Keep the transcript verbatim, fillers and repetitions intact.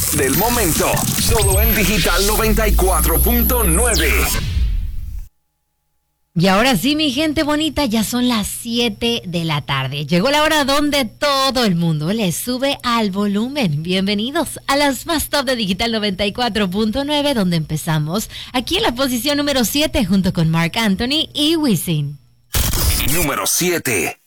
hits del momento. Solo en Digital noventa y cuatro punto nueve. Y ahora sí, mi gente bonita, ya son las siete de la tarde. Llegó la hora donde todo el mundo le sube al volumen. Bienvenidos a las más top de Digital noventa y cuatro punto nueve, donde empezamos aquí en la posición número siete junto con Marc Anthony y Wisin. Número siete.